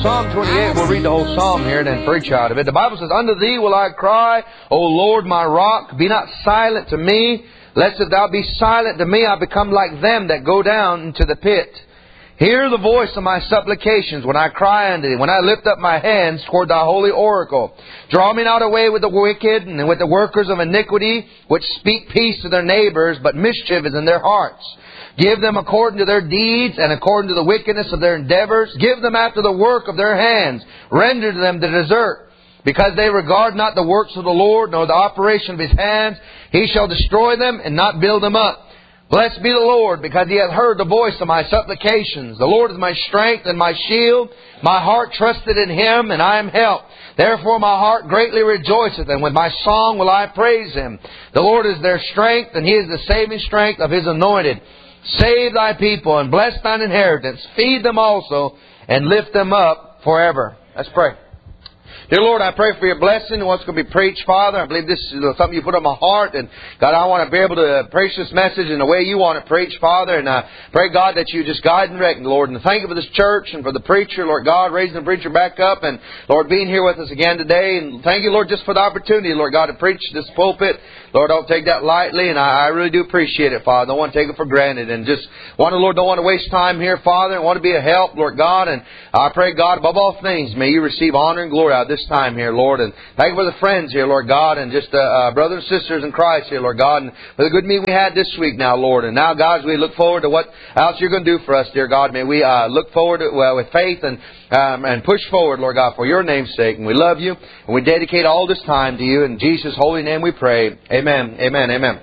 Psalm 28, we'll read the whole psalm here and then preach out of it. The Bible says, Unto Thee will I cry, O Lord my rock, be not silent to me. Lest if Thou be silent to me, I become like them that go down into the pit. Hear the voice of my supplications when I cry unto Thee, when I lift up my hands toward Thy holy oracle. Draw me not away with the wicked and with the workers of iniquity, which speak peace to their neighbors, but mischief is in their hearts. Give them according to their deeds and according to the wickedness of their endeavors. Give them after the work of their hands. Render to them the desert. Because they regard not the works of the Lord, nor the operation of His hands, He shall destroy them and not build them up. Blessed be the Lord, because He hath heard the voice of my supplications. The Lord is my strength and my shield. My heart trusted in Him, and I am helped. Therefore my heart greatly rejoiceth, and with my song will I praise Him. The Lord is their strength, and He is the saving strength of His anointed. Save Thy people, and bless Thine inheritance. Feed them also, and lift them up forever. Let's pray. Dear Lord, I pray for Your blessing and what's going to be preached, Father. I believe this is something You put on my heart. And God, I want to be able to preach this message in the way You want it preached, Father. And I pray, God, that You just guide and direct, Lord. And thank You for this church and for the preacher, Lord God, raising the preacher back up. And, Lord, being here with us again today. And thank You, Lord, just for the opportunity, Lord God, to preach this pulpit. Lord, don't take that lightly. And I really do appreciate it, Father. I don't want to take it for granted. And just want to, Lord, don't want to waste time here, Father. I want to be a help, Lord God. And I pray, God, above all things, may You receive honor and glory out of this time here, Lord. And thank You for the friends here, Lord God, and just brothers and sisters in Christ here, Lord God, and for the good meeting we had this week now, Lord. And now, God, as we look forward to what else You're going to do for us, dear God, may we look forward to, with faith and push forward, Lord God, for Your name's sake. And we love You, and we dedicate all this time to You. In Jesus' holy name we pray. Amen, amen, amen.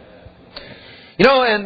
You know, and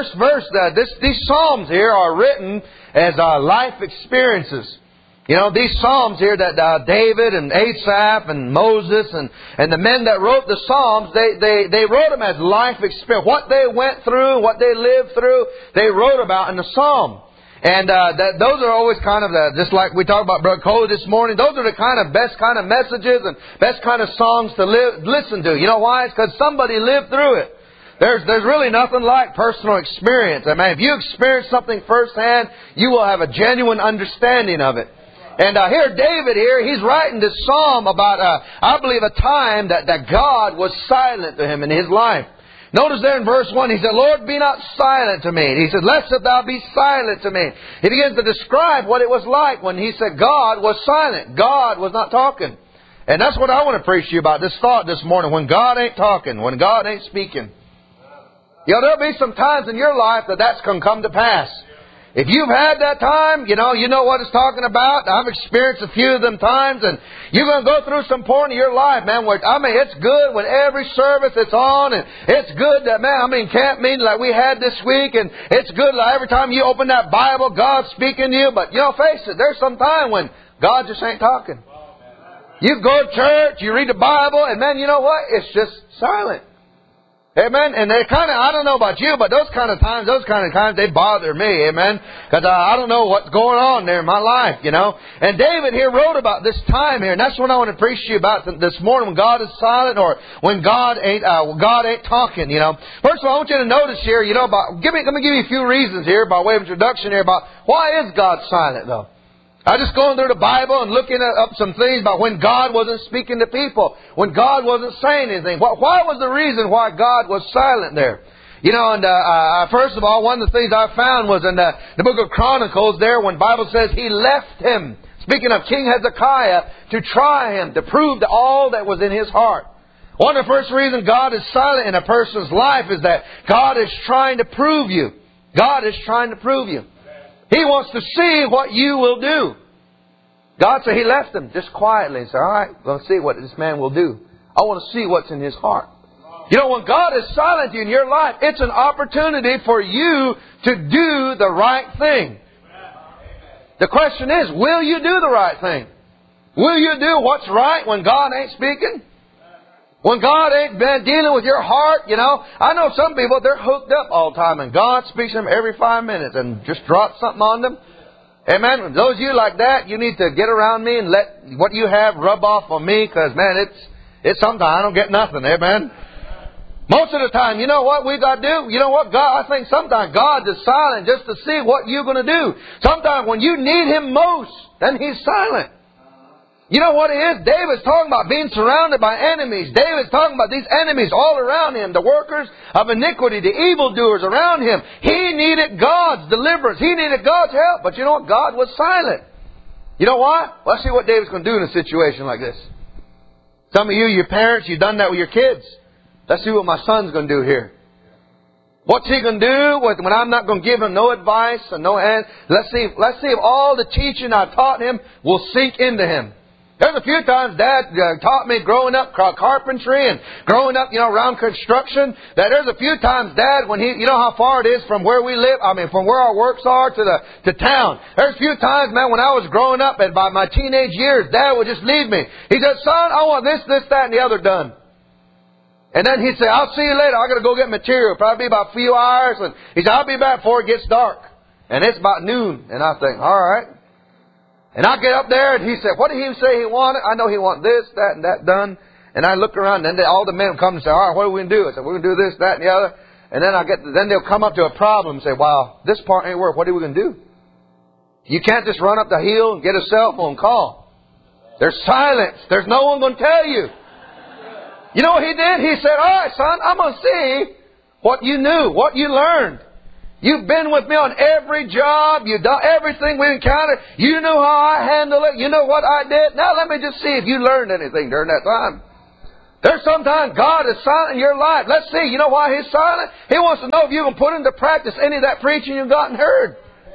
these Psalms here are written as life experiences. You know, these Psalms here that David and Asaph and Moses and the men that wrote the Psalms, they wrote them as life experience. What they went through, what they lived through, they wrote about in the Psalm. And those are always kind of just like we talked about Brother Cole this morning, those are the kind of best kind of messages and best kind of songs to listen to. You know why? It's because somebody lived through it. There's really nothing like personal experience. I mean, if you experience something firsthand, you will have a genuine understanding of it. And here, David here, he's writing this psalm about, I believe, a time that God was silent to him in his life. Notice there in verse 1, he said, Lord, be not silent to me. He said, lest Thou be silent to me. He begins to describe what it was like when he said God was silent. God was not talking. And that's what I want to preach to you about, this thought this morning. When God ain't talking, when God ain't speaking. You know, there'll be some times in your life that's going to come to pass. If you've had that time, you know what it's talking about. I've experienced a few of them times, and you're going to go through some point in your life, man, where, I mean, it's good when every service it's on, and it's good that, man, I mean, camp meeting like we had this week, and it's good like every time you open that Bible, God's speaking to you, but, face it, there's some time when God just ain't talking. You go to church, you read the Bible, and man, you know what? It's just silent. Amen. And they kind of, I don't know about you, but those kind of times, they bother me. Amen. Because I don't know what's going on there in my life, And David here wrote about this time here. And that's what I want to preach to you about this morning, when God is silent or when God ain't talking, First of all, I want you to notice here, let me give you a few reasons here by way of introduction here about why is God silent though? I just going through the Bible and looking up some things about when God wasn't speaking to people, when God wasn't saying anything. Why was the reason why God was silent there? First of all, one of the things I found was in the book of Chronicles there, when the Bible says He left him, speaking of King Hezekiah, to try him, to prove all that was in his heart. One of the first reasons God is silent in a person's life is that God is trying to prove you. God is trying to prove you. He wants to see what you will do. God said He left him just quietly and said, all right, I'm going to see what this man will do. I want to see what's in his heart. When God is silent in your life, it's an opportunity for you to do the right thing. The question is, will you do the right thing? Will you do what's right when God ain't speaking? When God ain't been dealing with your heart, I know some people, they're hooked up all the time, and God speaks to them every 5 minutes and just drops something on them. Amen. Those of you like that, you need to get around me and let what you have rub off on me, because, man, it's sometimes I don't get nothing. Amen. Most of the time, you know what we got to do? You know what? I think sometimes God is silent just to see what you're going to do. Sometimes when you need Him most, then He's silent. You know what it is? David's talking about being surrounded by enemies. David's talking about these enemies all around him, the workers of iniquity, the evildoers around him. He needed God's deliverance. He needed God's help. But you know what? God was silent. You know why? Well, let's see what David's going to do in a situation like this. Some of you, your parents, you've done that with your kids. Let's see what my son's going to do here. What's he going to do when I'm not going to give him no advice and no hand? Let's see if all the teaching I've taught him will sink into him. There's a few times Dad taught me growing up carpentry and growing up, around construction, that there's a few times Dad, when you know how far it is from where we live, from where our works are to town. There's a few times, man, when I was growing up and by my teenage years, Dad would just leave me. He said, son, I want this, that, and the other done. And then he'd say, I'll see you later. I got to go get material. Probably about a few hours. And he said, I'll be back before it gets dark. And it's about noon. And I think, all right. And I get up there and he said, what did he say he wanted? I know he wanted this, that, and that done. And I look around and then all the men come and say, all right, what are we going to do? I said, we're going to do this, that, and the other. And then then they'll come up to a problem and say, wow, this part ain't work. What are we going to do? You can't just run up the hill and get a cell phone call. There's silence. There's no one going to tell you. You know what he did? He said, all right, son, I'm going to see what you knew, what you learned. You've been with me on every job. You've done everything we encountered. You know how I handle it. You know what I did. Now let me just see if you learned anything during that time. There's sometimes God is silent in your life. Let's see. You know why He's silent? He wants to know if you can put into practice any of that preaching you've gotten heard.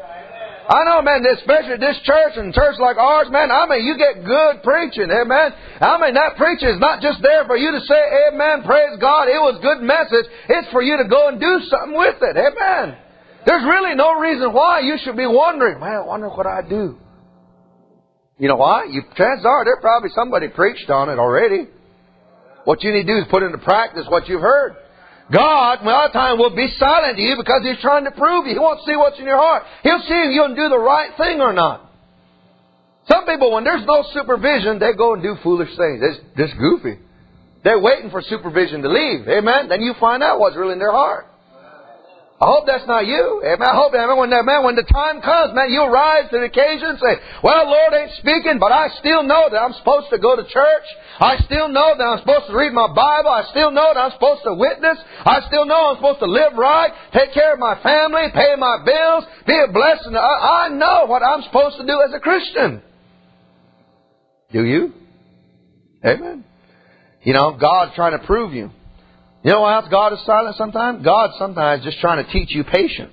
I know, man, especially this church and church like ours, man, you get good preaching, amen. That preaching is not just there for you to say, amen, praise God, it was a good message. It's for you to go and do something with it, amen. There's really no reason why you should be wondering, man, I wonder what I do. You know why? Chances are there probably somebody preached on it already. What you need to do is put into practice what you've heard. God, a lot of time, will be silent to you because He's trying to prove you. He wants to see what's in your heart. He'll see if you'll do the right thing or not. Some people, when there's no supervision, they go and do foolish things. It's just goofy. They're waiting for supervision to leave. Amen? Then you find out what's really in their heart. I hope that's not you. Amen. I hope that when the time comes, man, you'll rise to the occasion and say, well, Lord ain't speaking, but I still know that I'm supposed to go to church. I still know that I'm supposed to read my Bible. I still know that I'm supposed to witness. I still know I'm supposed to live right, take care of my family, pay my bills, be a blessing. I know what I'm supposed to do as a Christian. Do you? Amen. God's trying to prove you. You know why else God is silent sometimes? God sometimes is just trying to teach you patience.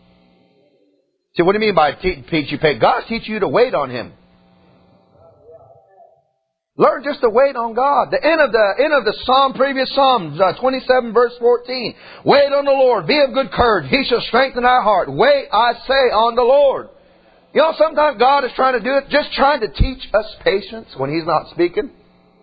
See, what do you mean by teach you patience? God's teaching you to wait on Him. Learn just to wait on God. The end of the Psalm, previous Psalm, 27 verse 14. Wait on the Lord. Be of good courage. He shall strengthen our heart. Wait, I say, on the Lord. You know, sometimes God is trying to do it, just trying to teach us patience when He's not speaking.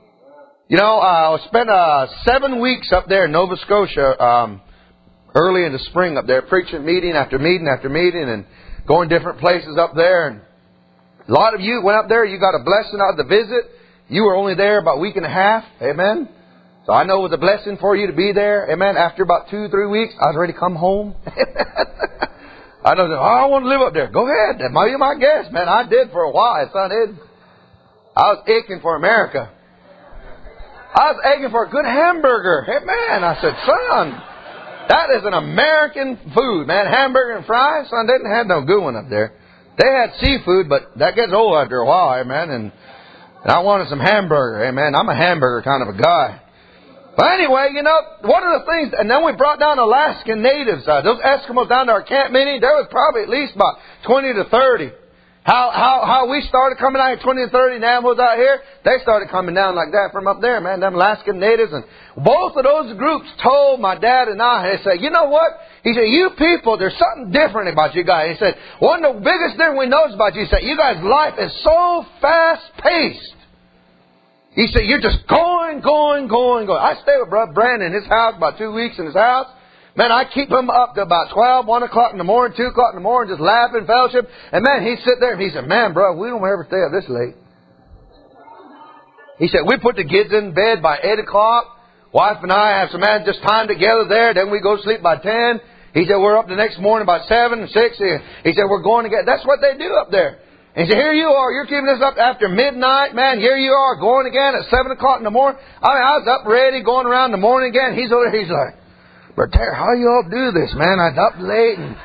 I spent 7 weeks up there in Nova Scotia, early in the spring up there, preaching meeting after meeting after meeting and going different places up there. And a lot of you went up there, you got a blessing out of the visit. You were only there about a week and a half, amen. So I know it was a blessing for you to be there, amen. After about 2-3 weeks, I was ready to come home. I don't know, I want to live up there. Go ahead, that might be my guess, man. I did for a while, son. I was aching for America. I was aching for a good hamburger. Hey, man, I said, son, that is an American food, man. Hamburger and fries, son, they didn't have no good one up there. They had seafood, but that gets old after a while, man. And I wanted some hamburger, man. I'm a hamburger kind of a guy. But anyway, one of the things, and then we brought down Alaskan natives. Those Eskimos down to our camp meeting, there was probably at least about 20 to 30. How we started coming out here, 20 to 30 Navajos out here, they started coming down like that from up there, man, them Alaskan natives. And both of those groups told my dad and I, they said, you know what? He said, you people, there's something different about you guys. He said, one of the biggest things we noticed about you, he said, you guys' life is so fast-paced. He said, you're just going. I stayed with Brother Brandon in his house, about 2 weeks in his house. Man, I keep him up to about 12, 1 o'clock in the morning, 2 o'clock in the morning, just laughing, fellowship. And man, he'd sit there and he said, man, bro, we don't ever stay up this late. He said, we put the kids in bed by 8 o'clock. Wife and I have some just time together there. Then we go to sleep by 10. He said, we're up the next morning by 7 and 6. He said, we're going to get, that's what they do up there. And he said, here you are, you're keeping this up after midnight, man. Here you are, going again at 7 o'clock in the morning. I mean, I was up ready, going around in the morning again. He's over there, he's like, Brother Terry, how you all do this, man? I was up late. And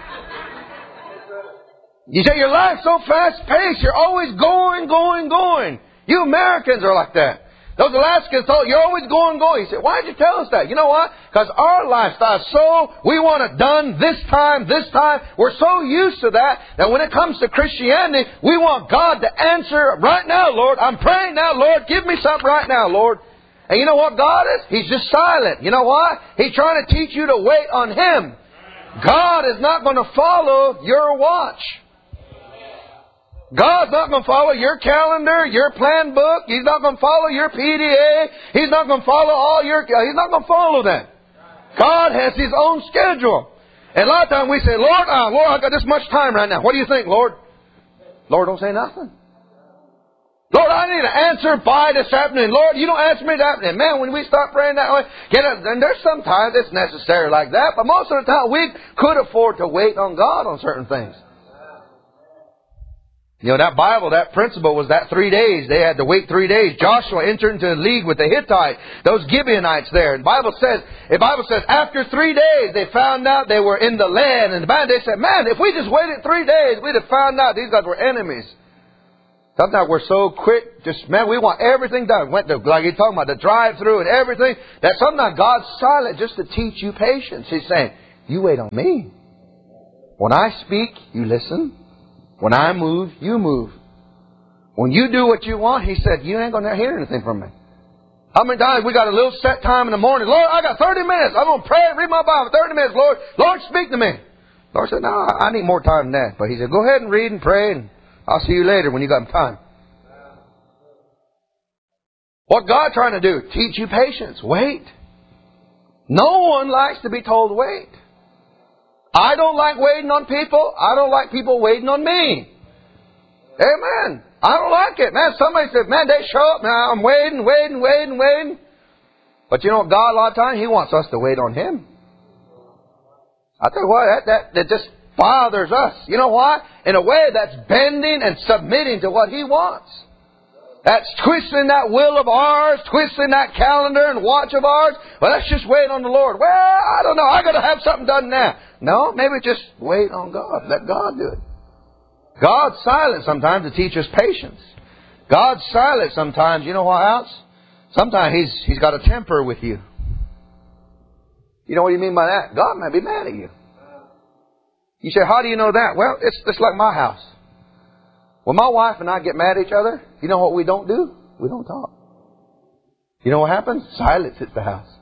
you say your life's so fast-paced. You're always going. You Americans are like that. Those Alaskans told you're always going. He said, why did you tell us that? You know what? Because our lifestyle is so, we want it done this time. We're so used to that when it comes to Christianity, we want God to answer right now, Lord. I'm praying now, Lord. Give me something right now, Lord. And you know what God is? He's just silent. You know why? He's trying to teach you to wait on Him. God is not going to follow your watch. God's not going to follow your calendar, your plan book. He's not going to follow your PDA. He's not going to follow He's not going to follow that. God has His own schedule. And a lot of times we say, Lord, I got this much time right now. What do you think, Lord? Lord, don't say nothing. Lord, I need an answer by this afternoon. Lord, you don't answer me that afternoon. Man, when we start praying that way, and there's sometimes it's necessary like that, but most of the time we could afford to wait on God on certain things. You know, that Bible, that principle was that 3 days. They had to wait 3 days. Joshua entered into a league with the Hittite, those Gibeonites there. And the Bible says after 3 days they found out they were in the land. And they said, man, if we just waited 3 days, we'd have found out these guys were enemies. Sometimes we're so quick, we want everything done. Like you're talking about, the drive-through and everything. That sometimes God's silent just to teach you patience. He's saying, you wait on me. When I speak, you listen. When I move, you move. When you do what you want, He said, you ain't going to hear anything from me. How many times we got a little set time in the morning? Lord, I got 30 minutes. I'm going to pray and read my Bible. 30 minutes, Lord. Lord, speak to me. Lord said, no, I need more time than that. But He said, go ahead and read and pray, and I'll see you later when you got time. What God's trying to do? Teach you patience. Wait. No one likes to be told wait. I don't like waiting on people. I don't like people waiting on me. Amen. I don't like it. Man, somebody said, man, they show up. Now I'm waiting. But you know what God, a lot of times, He wants us to wait on Him. I tell you what, that just bothers us. You know why? In a way, that's bending and submitting to what He wants. That's twisting that will of ours, twisting that calendar and watch of ours. Well, let's just wait on the Lord. Well, I don't know. I got to have something done now. No, maybe just wait on God. Let God do it. God's silent sometimes to teach us patience. God's silent sometimes. You know what else? Sometimes He's got a temper with you. You know what you mean by that? God might be mad at you. You say, how do you know that? Well, it's like my house. When my wife and I get mad at each other, you know what we don't do? We don't talk. You know what happens? Silence hits the house.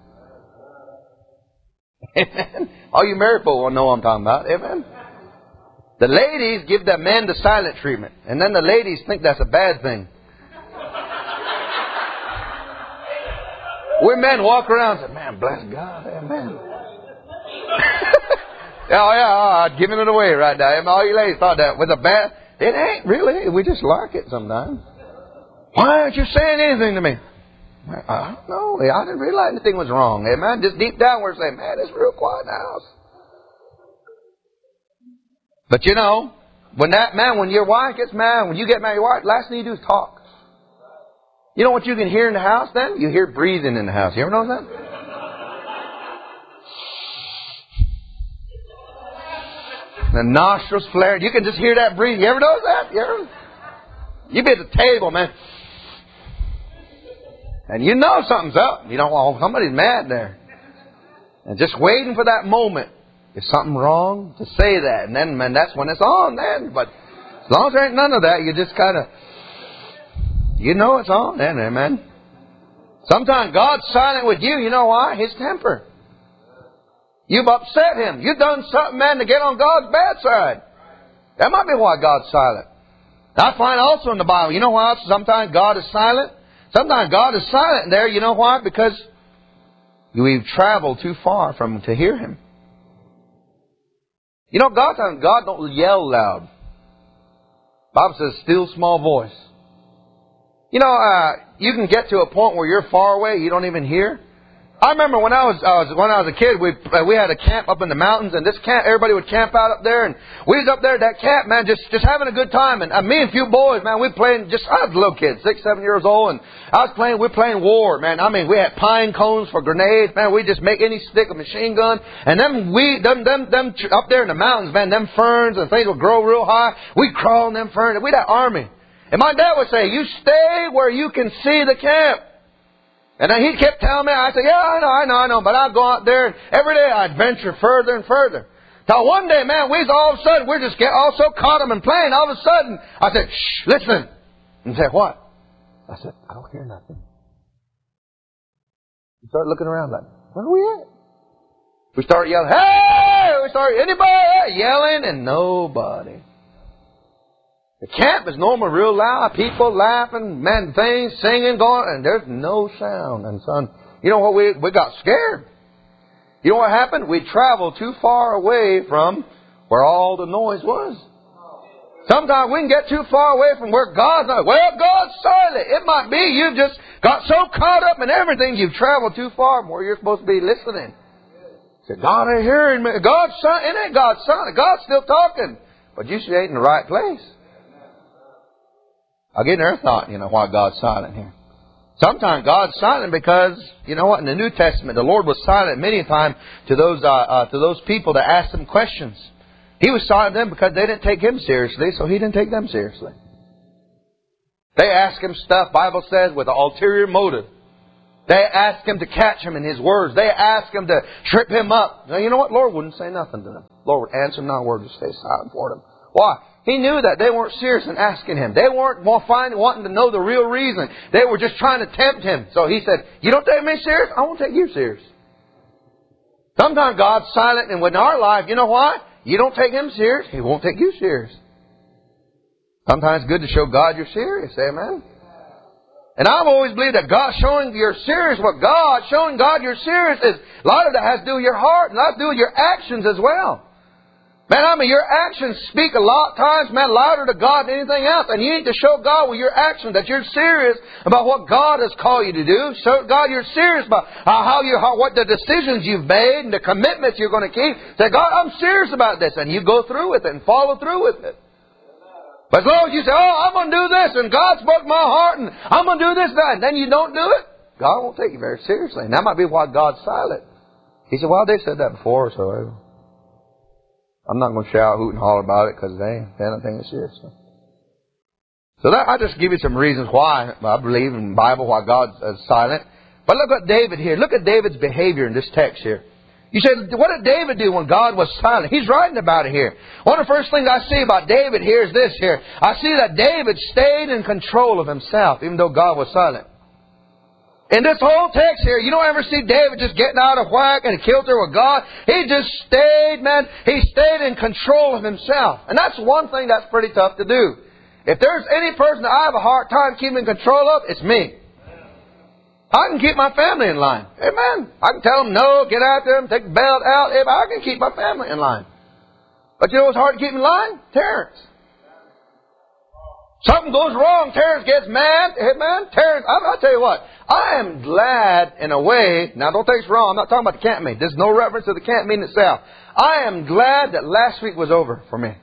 Amen. All you married people will know what I'm talking about. Amen. The ladies give the men the silent treatment. And then the ladies think that's a bad thing. We men walk around and say, man, bless God. Amen. I'm giving it away right now. All you ladies thought that was a bad... It ain't really. We just like it sometimes. Why aren't you saying anything to me? I don't know. I didn't realize anything was wrong. Amen. Just deep down we're saying, man, it's real quiet in the house. But you know, when your wife gets mad, when you get mad at your wife, last thing you do is talk. You know what you can hear in the house then? You hear breathing in the house. You ever notice that? The nostrils flared. You can just hear that breathing. You ever notice that? You be at the table, man. And you know something's up. You know, oh, somebody's mad there. And just waiting for that moment. Is something wrong? To say that. And then, man, that's when it's on then. But as long as there ain't none of that, you just kind of, you know it's on then, amen. Sometimes God's silent with you. You know why? His temper. You've upset Him. You've done something, man, to get on God's bad side. That might be why God's silent. I find also in the Bible, you know why sometimes God is silent? Sometimes God is silent there. You know why? Because we've traveled too far to hear Him. You know, God don't yell loud. The Bible says, still small voice. You know, you can get to a point where you're far away, you don't even hear. I remember when I was a kid, we had a camp up in the mountains, and this camp, everybody would camp out up there, and we was up there at that camp, man, just having a good time. And me and a few boys, man, we playing I was a little kid, 6, 7 years old, and we're playing war, man. I mean, we had pine cones for grenades, man. We just make any stick a machine gun, and them up there in the mountains, man, them ferns and things would grow real high. We'd crawl in them ferns, and we'd have army. And my dad would say, "You stay where you can see the camp." And then he kept telling me, I said, "Yeah, I know. But I'd go out there, and every day I'd venture further and further. Till one day, man, all of a sudden, we're just all so caught up in playing. All of a sudden, I said, "Shh, listen." And he said, "What?" I said, "I don't hear nothing." We started looking around like, "Where are we at?" We started yelling, "Hey!" We started, "Anybody?" Yelling, and nobody. The camp is normal, real loud, people laughing, man, things, singing, going, and there's no sound. And son, you know what, we got scared. You know what happened? We traveled too far away from where all the noise was. Sometimes we can get too far away from where God's not. Well, God's silent. It might be you've just got so caught up in everything, you've traveled too far from where you're supposed to be listening. Say, "God ain't hearing me." God's silent. It ain't God's silent. God's still talking. But you ain't in the right place. I get another thought, why God's silent here. Sometimes God's silent because, you know what, in the New Testament, the Lord was silent many times to those people that asked Him questions. He was silent to them because they didn't take Him seriously, so He didn't take them seriously. They asked Him stuff, Bible says, with an ulterior motive. They asked Him to catch Him in His words. They asked Him to trip Him up. Now, you know what? Lord wouldn't say nothing to them. Lord would answer them not a word, just stay silent for them. Why? He knew that they weren't serious in asking Him. They weren't wanting to know the real reason. They were just trying to tempt Him. So He said, "You don't take me serious? I won't take you serious." Sometimes God's silent, and in our life, you know why? You don't take Him serious, He won't take you serious. Sometimes it's good to show God you're serious. Amen? And I've always believed that God showing you're serious with God, showing God you're serious, a lot of that has to do with your heart, and a lot to do with your actions as well. Man, your actions speak a lot of times, man, louder to God than anything else. And you need to show God with your actions that you're serious about what God has called you to do. Show God you're serious about what the decisions you've made and the commitments you're going to keep. Say, "God, I'm serious about this." And you go through with it and follow through with it. But as long as you say, "Oh, I'm going to do this, and God spoke my heart, and I'm going to do this, that," and then you don't do it, God won't take you very seriously. And that might be why God's silent. He said, "Well, they said that before, so I'm not going to shout, hoot, and holler about it because they don't think it's serious." So I just give you some reasons why I believe in the Bible, why God's silent. But look at David here. Look at David's behavior in this text here. You say, what did David do when God was silent? He's writing about it here. One of the first things I see about David here is this here. I see that David stayed in control of himself, even though God was silent. In this whole text here, you don't ever see David just getting out of whack and kilter with God. He just stayed, man. He stayed in control of himself. And that's one thing that's pretty tough to do. If there's any person that I have a hard time keeping control of, it's me. I can keep my family in line. Amen. I can tell them no, get after them, take the belt out. I can keep my family in line. But you know what's hard to keep in line? Terrence. Something goes wrong, Terrence gets mad. Amen. Terrence, I'll tell you what. I am glad in a way. Now, don't take this wrong. I'm not talking about the camp meeting. There's no reference to the camp meeting itself. I am glad that last week was over for me.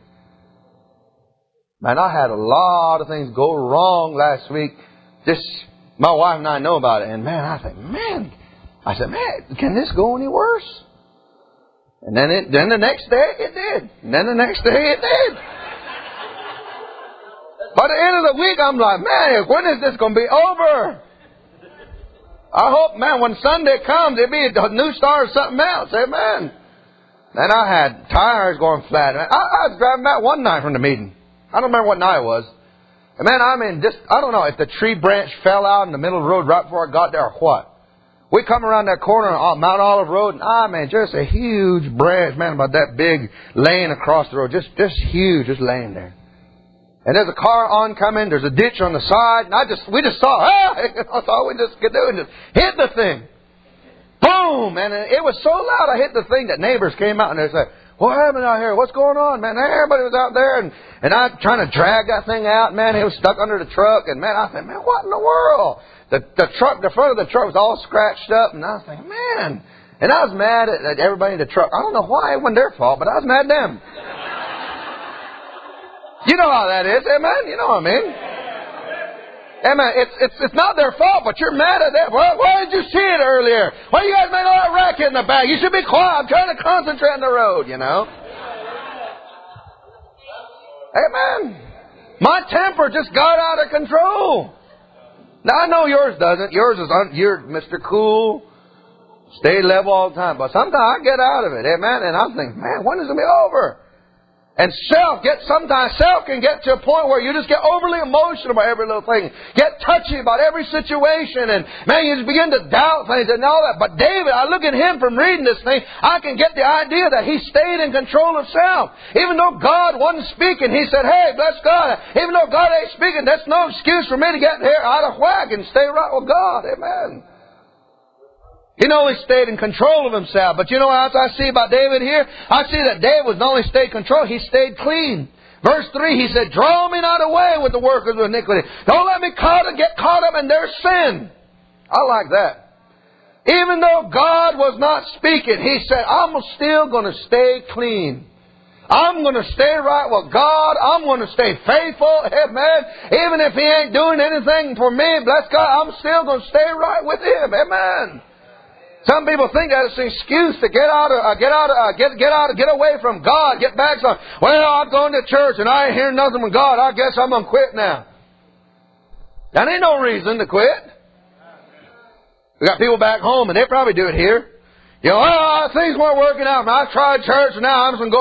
Man, I had a lot of things go wrong last week. My wife and I know about it. And man, I said, man, can this go any worse? And then the next day it did. And then the next day it did. By the end of the week, I'm like, man, when is this going to be over? I hope, man, when Sunday comes, it'll be a new start or something else. Amen. And I had tires going flat. I was driving back one night from the meeting. I don't remember what night it was. And man, I don't know if the tree branch fell out in the middle of the road right before I got there or what. We come around that corner on Mount Olive Road, and just a huge branch, man, about that big, laying across the road. Just huge, just laying there. And there's a car oncoming, there's a ditch on the side, and we just saw, that's all we just could do, and just hit the thing. Boom! And it was so loud I hit the thing that neighbors came out and they said, what happened out here? What's going on, man? Everybody was out there, and I trying to drag that thing out. Man, it was stuck under the truck, and man, I said, man, what in the world? The front of the truck was all scratched up, and I was thinking, man. And I was mad at everybody in the truck. I don't know why. It wasn't their fault, but I was mad at them. You know how that is, amen? You know what I mean? Amen. It's not their fault, but you're mad at them. Why did you see it earlier? Why you guys make all that racket in the back? You should be quiet. I'm trying to concentrate on the road, you know. Amen. My temper just got out of control. Now, I know yours doesn't. Yours is, you're Mr. Cool, stay level all the time. But sometimes I get out of it, amen. And I'm thinking, man, when is it going to be over? And sometimes self can get to a point where you just get overly emotional about every little thing. Get touchy about every situation. And man, you just begin to doubt things and all that. But David, I look at him from reading this thing, I can get the idea that he stayed in control of self. Even though God wasn't speaking, he said, hey, bless God. Even though God ain't speaking, that's no excuse for me to get here out of whack and stay right with God. Amen. He not only stayed in control of himself, but you know what else I see about David here? I see that David was not only stayed in control, he stayed clean. Verse 3, he said, draw me not away with the workers of iniquity. Don't let me get caught up in their sin. I like that. Even though God was not speaking, he said, I'm still going to stay clean. I'm going to stay right with God. I'm going to stay faithful. Amen. Even if He ain't doing anything for me, bless God, I'm still going to stay right with Him. Amen. Some people think that it's an excuse to get away from God, get back. Well, I'm going to church and I ain't hearing nothing from God. I guess I'm going to quit now. That ain't no reason to quit. We got people back home and they probably do it here. You know, things weren't working out. I tried church and now I'm just going to go